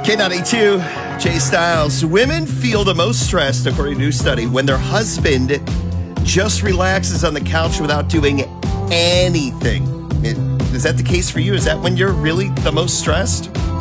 K92, Jay Styles. Women feel the most stressed, according to a new study, when their husband just relaxes on the couch without doing anything. Is that the case for you? Is that when you're really the most stressed?